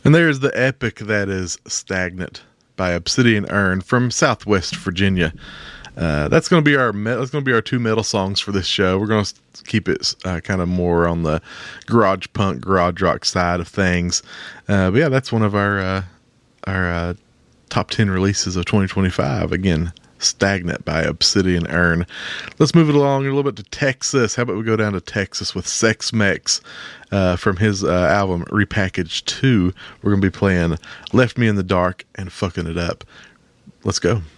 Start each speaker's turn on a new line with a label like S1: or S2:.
S1: And there's the epic that is Stagnant by Obsidian Urn from Southwest Virginia. That's going to be our two metal songs for this show. We're going to keep it kind of more on the garage punk, garage rock side of things. But yeah, that's one of our top 10 releases of 2025. Again, Stagnant by Obsidian Urn. Let's move it along a little bit to Texas. How about we go down to Texas with Sex Mex from his album Repackaged 2. We're going to be playing Left Me in the Dark and Fucking It Up. Let's go.